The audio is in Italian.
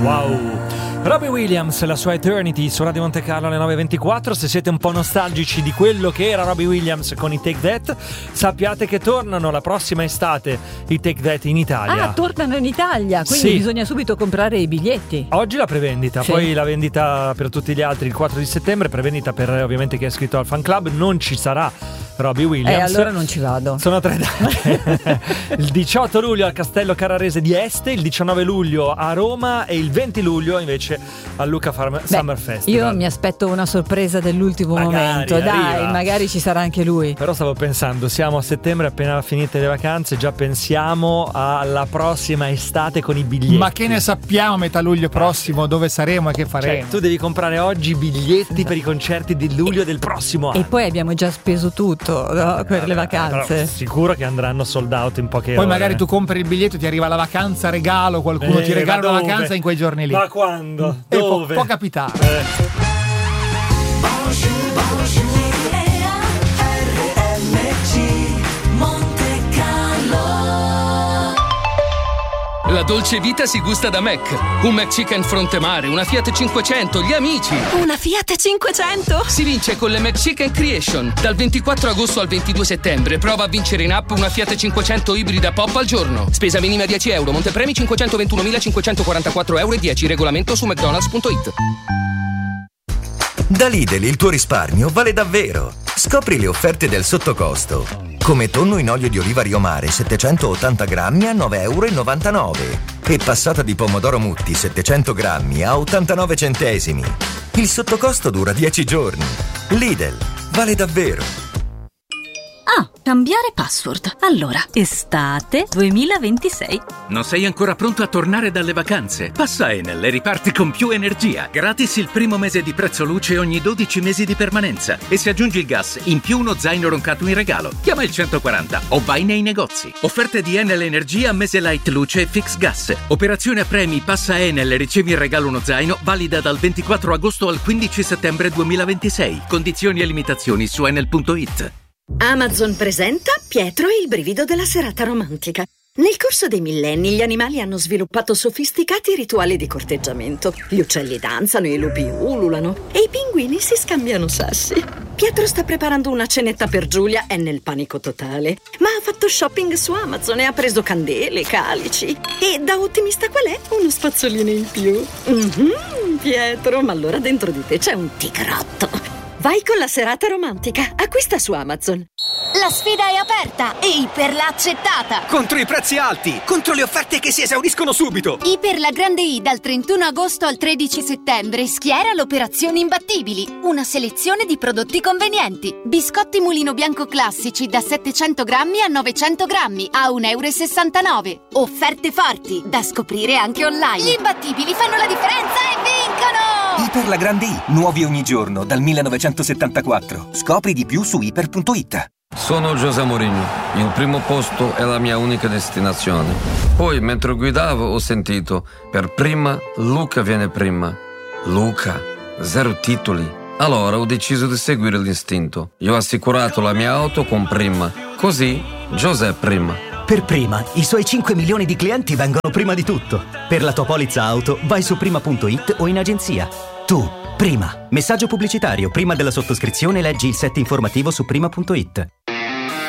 Wow. Robbie Williams, la sua Eternity su Radio Monte Carlo alle 9:24. Se siete un po' nostalgici di quello che era Robbie Williams con i Take That, sappiate che tornano la prossima estate i Take That in Italia. Ah, tornano in Italia, quindi sì, bisogna subito comprare i biglietti. Oggi la prevendita, sì, poi la vendita per tutti gli altri il 4 di settembre, prevendita per ovviamente chi è iscritto al fan club. Non ci sarà Robbie Williams. Allora non ci vado. Sono 3 date. Il 18 luglio al Castello Carrarese di Este, il 19 luglio a Roma e il 20 luglio invece al Luca Summer Festival. Io mi aspetto una sorpresa dell'ultimo momento, arriva. dai, magari ci sarà anche lui. Però stavo pensando, siamo a settembre, appena finite le vacanze, già pensiamo alla prossima estate con i biglietti. Ma che ne sappiamo a metà luglio prossimo dove saremo e che faremo? Cioè, tu devi comprare oggi biglietti per i concerti di luglio del prossimo anno. E poi abbiamo già speso tutto, no, per le vacanze. Però sicuro che andranno sold out in poche ore. Poi magari tu compri il biglietto, ti arriva la vacanza regalo, qualcuno ti regala una vacanza in quei giorni lì. Ma quando? Dove? Può capitare. La dolce vita si gusta da Mac. Un McChicken Frontemare, una Fiat 500, gli amici. Una Fiat 500? Si vince con le McChicken Creation. Dal 24 agosto al 22 settembre prova a vincere in app una Fiat 500 ibrida pop al giorno. Spesa minima 10 euro, montepremi 521.544 euro e 10. Regolamento su mcdonalds.it. Da Lidl il tuo risparmio vale davvero. Scopri le offerte del sottocosto. Come tonno in olio di oliva Rio Mare 780 grammi a 9,99 euro e passata di pomodoro Mutti 700 grammi a 89 centesimi. Il sottocosto dura 10 giorni. Lidl vale davvero. Ah, cambiare password. Allora, estate 2026. Non sei ancora pronto a tornare dalle vacanze? Passa Enel e riparti con più energia. Gratis il primo mese di prezzo luce ogni 12 mesi di permanenza. E se aggiungi il gas, in più uno zaino roncato in regalo. Chiama il 140 o vai nei negozi. Offerte di Enel Energia, mese light luce e fix gas. Operazione a premi, passa Enel e ricevi in regalo uno zaino, valida dal 24 agosto al 15 settembre 2026. Condizioni e limitazioni su enel.it. Amazon presenta Pietro e il brivido della serata romantica. Nel corso dei millenni gli animali hanno sviluppato sofisticati rituali di corteggiamento. Gli uccelli danzano, i lupi ululano e i pinguini si scambiano sassi. Pietro sta preparando una cenetta per Giulia, è nel panico totale. Ma ha fatto shopping su Amazon e ha preso candele, calici. E da ottimista qual è? Uno spazzolino in più. Pietro, ma allora dentro di te c'è un tigrotto. Vai con la serata romantica. Acquista su Amazon. La sfida è aperta e Iper l'ha accettata. Contro i prezzi alti, contro le offerte che si esauriscono subito. Iper la Grande I dal 31 agosto al 13 settembre schiera l'operazione Imbattibili. Una selezione di prodotti convenienti. Biscotti Mulino Bianco classici da 700 grammi a 900 grammi a 1,69 euro. Offerte forti da scoprire anche online. Gli imbattibili fanno la differenza e vincono! Iper la Grande I, nuovi ogni giorno dal 1974. Scopri di più su iper.it. Sono José Mourinho, il primo posto è la mia unica destinazione. Poi mentre guidavo ho sentito, per prima Luca viene prima. Luca, 0 titoli. Allora ho deciso di seguire l'istinto. Io ho assicurato la mia auto con Prima, così José prima. Per Prima, i suoi 5 milioni di clienti vengono prima di tutto. Per la tua polizza auto vai su prima.it o in agenzia. Tu, Prima. Messaggio pubblicitario. Prima della sottoscrizione leggi il set informativo su prima.it.